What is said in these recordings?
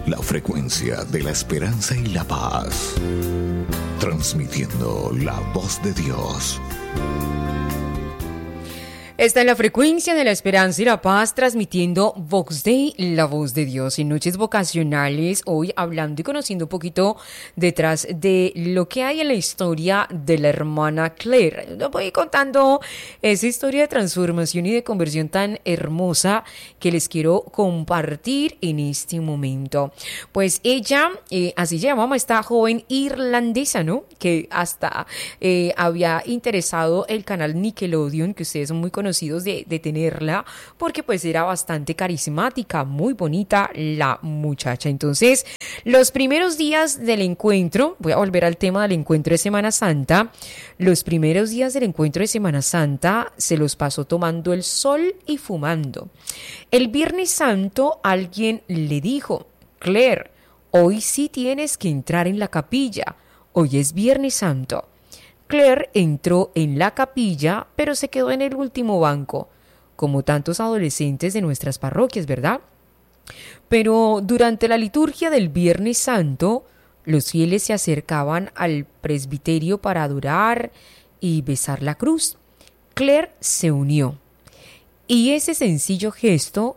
la frecuencia de la esperanza y la paz, transmitiendo la voz de Dios. Está en la frecuencia de la esperanza y la paz, transmitiendo Vox Dei, la voz de Dios, en Noches Vocacionales, hoy hablando y conociendo un poquito detrás de lo que hay en la historia de la hermana Claire. Les voy contando esa historia de transformación y de conversión tan hermosa que les quiero compartir en este momento. Pues ella, así se llamaba, esta joven irlandesa, ¿no? Que hasta había interesado el canal Nickelodeon, que ustedes son muy conocidos de tenerla, porque pues era bastante carismática, muy bonita la muchacha. Entonces, los primeros días del encuentro, voy a volver al tema del encuentro de Semana Santa, los primeros días del encuentro de Semana Santa se los pasó tomando el sol y fumando. El Viernes Santo alguien le dijo: Claire, hoy sí tienes que entrar en la capilla, hoy es Viernes Santo. Claire entró en la capilla, pero se quedó en el último banco, como tantos adolescentes de nuestras parroquias, ¿verdad? Pero durante la liturgia del Viernes Santo, los fieles se acercaban al presbiterio para adorar y besar la cruz. Claire se unió, y ese sencillo gesto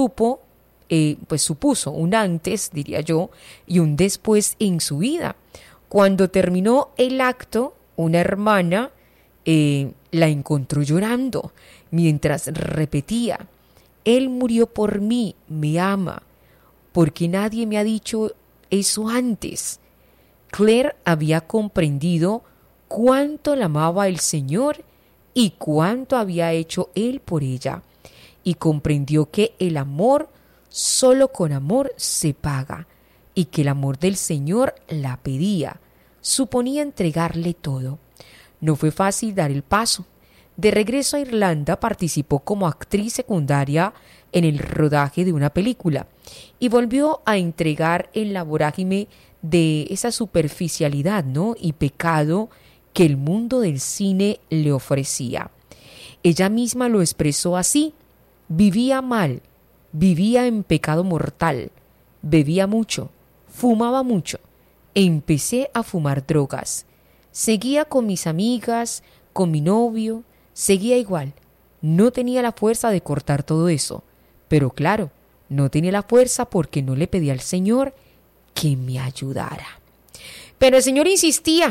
supuso un antes, diría yo, y un después en su vida. Cuando terminó el acto, una hermana la encontró llorando mientras repetía: Él murió por mí, me ama, porque nadie me ha dicho eso antes. Claire había comprendido cuánto la amaba el Señor y cuánto había hecho Él por ella, y comprendió que el amor solo con amor se paga, y que el amor del Señor la pedía. Suponía entregarle todo. No fue fácil dar el paso. De regreso a Irlanda participó como actriz secundaria en el rodaje de una película y volvió a entregar en la vorágine de esa superficialidad, ¿no?, y pecado que el mundo del cine le ofrecía. Ella misma lo expresó así: vivía mal, vivía en pecado mortal, bebía mucho, fumaba mucho. Empecé a fumar drogas, seguía con mis amigas, con mi novio, seguía igual. No tenía la fuerza de cortar todo eso, pero claro, no tenía la fuerza porque no le pedí al Señor que me ayudara. Pero el Señor insistía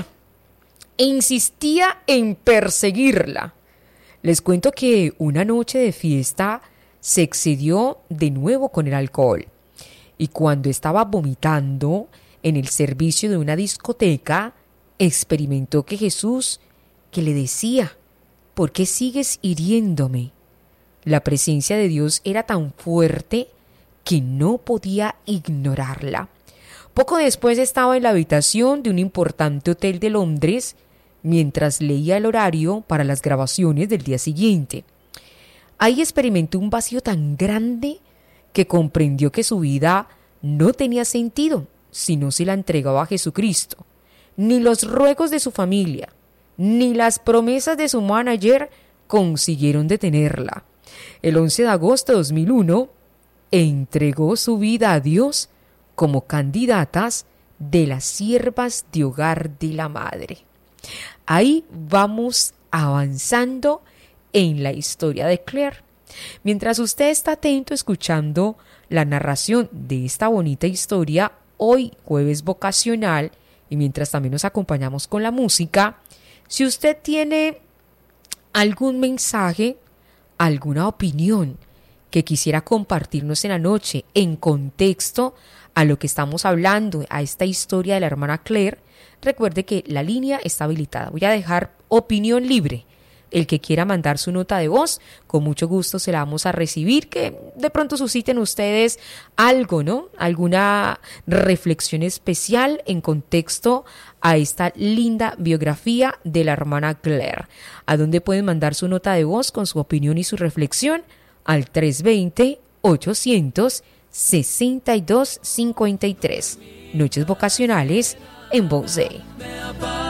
en perseguirla. Les cuento que una noche de fiesta se excedió de nuevo con el alcohol, y cuando estaba vomitando en el servicio de una discoteca, experimentó que Jesús, que le decía: ¿por qué sigues hiriéndome? La presencia de Dios era tan fuerte que no podía ignorarla. Poco después estaba en la habitación de un importante hotel de Londres mientras leía el horario para las grabaciones del día siguiente. Ahí experimentó un vacío tan grande que comprendió que su vida no tenía sentido si no se la entregaba a Jesucristo. Ni los ruegos de su familia, ni las promesas de su manager consiguieron detenerla. El 11 de agosto de 2001, entregó su vida a Dios como candidatas de las siervas de hogar de la Madre. Ahí vamos avanzando en la historia de Claire. Mientras usted está atento escuchando la narración de esta bonita historia, hoy jueves vocacional, y mientras también nos acompañamos con la música, si usted tiene algún mensaje, alguna opinión que quisiera compartirnos en la noche en contexto a lo que estamos hablando, a esta historia de la hermana Claire, recuerde que la línea está habilitada. Voy a dejar opinión libre. El que quiera mandar su nota de voz, con mucho gusto se la vamos a recibir, que de pronto susciten ustedes algo, ¿no? Alguna reflexión especial en contexto a esta linda biografía de la hermana Claire. ¿A dónde pueden mandar su nota de voz con su opinión y su reflexión? Al 320-800-6253. Noches vocacionales en Vox Dei.